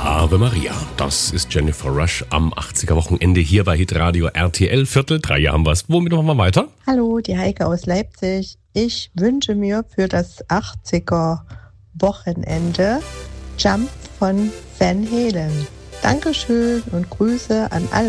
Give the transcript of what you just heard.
Ave Maria, das ist Jennifer Rush am 80er-Wochenende hier bei Hitradio RTL. 2:45 haben wir es. Womit machen wir weiter? Hallo, die Heike aus Leipzig. Ich wünsche mir für das 80er-Wochenende Jump von Van Halen. Dankeschön und Grüße an alle.